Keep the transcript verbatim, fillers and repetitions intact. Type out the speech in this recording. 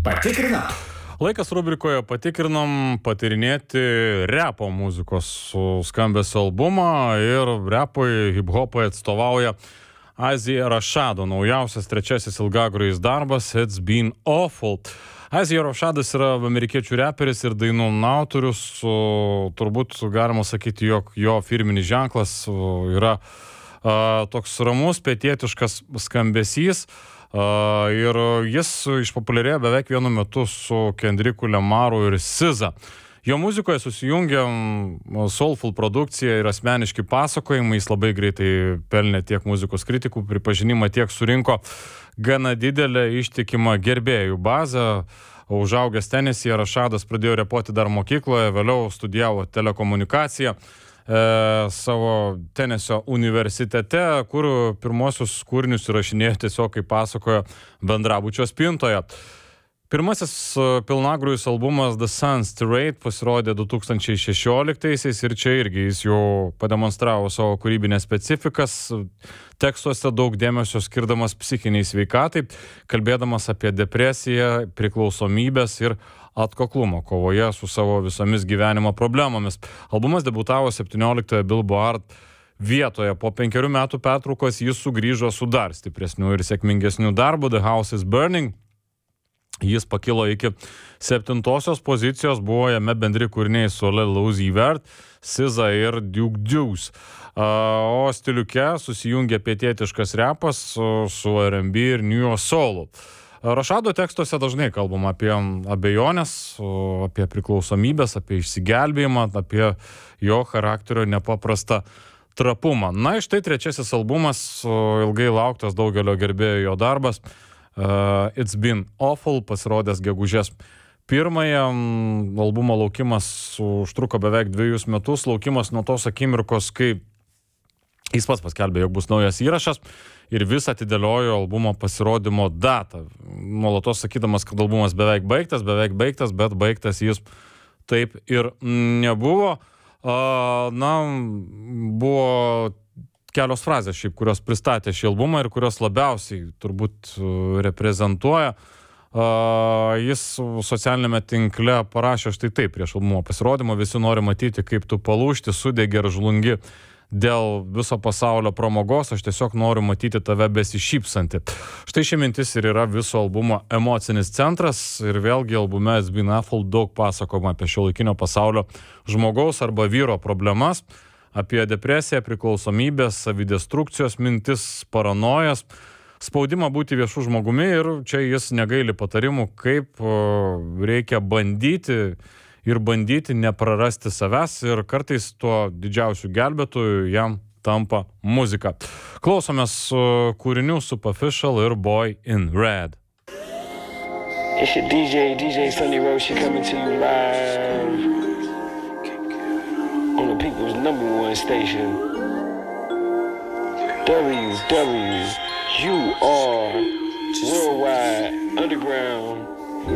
Patikrinam. Laikas rubrikoje patikrinam patirinėti repo muzikos skambesio albumą ir repui, hip-hopui atstovauja Azija Rashado, naujausias trečiasis ilgagrojis darbas It's Been Awful. Azija Rashadas yra amerikiečių reperis ir dainų autorius, turbūt galima sakyti, jog jo firminis ženklas yra a, toks ramus, pietietiškas skambesys. Uh, ir jis išpopuliarėjo beveik vienu metu su Kendricku Lamaru ir S Z A. Jo muzikoje susijungia soulful produkcija ir asmeniški pasakojimai. Jis labai greitai pelnė tiek muzikos kritikų pripažinimą, tiek surinko gana didelę ištikimą gerbėjų bazę. Užaugęs Tenesyje, Rashadas pradėjo repuoti dar mokykloje, vėliau studijavo telekomunikaciją E, savo Tenesio universitete, kur pirmosius kūrinius įrašinėjo tiesiog, kaip pasakojo, bendrabučio spintoje. Pirmasis pilnagrojis albumas The Sun's Tirade pasirodė du tūkstančiai šešioliktaisiais ir čia irgi jis jau pademonstravo savo kūrybinės specifikas, tekstuose daug dėmesio skirdamas psichiniai sveikatai, kalbėdamas apie depresiją, priklausomybės ir atkaklumą kovoje su savo visomis gyvenimo problemomis. Albumas debiutavo septynioliktoje Billboard vietoje. Po penkerių metų pertraukos jis sugrįžo su dar stipresnių ir sėkmingesnių darbų The House is Burning. Jis pakilo iki septintosios pozicijos, buvo jame bendri kūriniai su Lil Uzi Vert, S Z A ir Duke Deuce. O stiliuke susijungia pietietiškas repas su R and B ir New Soul. Rashado tekstuose dažnai kalbama apie abejonės, apie priklausomybės, apie išsigelbėjimą, apie jo charakterio nepaprastą trapumą. Na, iš tai trečiasis albumas, ilgai lauktas daugelio gerbėjų jo darbas, uh, It's Been Awful, pasirodęs gegužės pirmąją. Albumo laukimas užtruko beveik dviejus metus, laukimas nuo tos akimirkos, kai jis pats paskelbė, jog bus naujas įrašas ir vis atidėliojo albumo pasirodymo datą. Nuolatos sakydamas, kad albumas beveik baigtas, beveik baigtas, bet baigtas jis taip ir nebuvo. Na, buvo kelios frazės šiaip, kurios pristatė šį albumą ir kurios labiausiai turbūt reprezentuoja. Jis socialinėme tinkle parašė štai taip prieš albumo pasirodymą: visi nori matyti, kaip tu palūžti, sudegi ir žlungi dėl viso pasaulio pramogos, aš tiesiog noriu matyti tave besišypsantį. Štai ši mintis ir yra viso albumo emocinis centras ir vėlgi albume It's Been Awful daug pasakoma apie šiuolaikinio pasaulio žmogaus arba vyro problemas, apie depresiją, priklausomybės, savidestrukcijos mintis, paranojas, spaudimą būti viešų žmogumi ir čia jis negaili patarimų, kaip reikia bandyti ir bandyti neprarasti savęs ir kartais tuo didžiausiu gelbėtoju jam tampa muzika. Klausomės kūrinių Superficial ir Boy in Red. It's your D J, D J Sunny Roshi coming to you live on the people's number one station, W W U R Worldwide Underground